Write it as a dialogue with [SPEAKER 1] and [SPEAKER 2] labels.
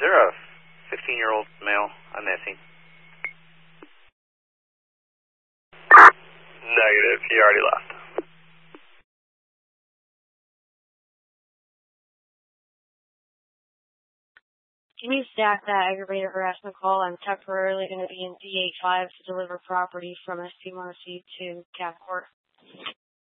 [SPEAKER 1] there a 15-year-old male I'm missing?
[SPEAKER 2] Negative. He already left.
[SPEAKER 3] Can you stack that aggravated harassment call? I'm temporarily going to be in DA5 to deliver property from ST Marcy to Cap Court.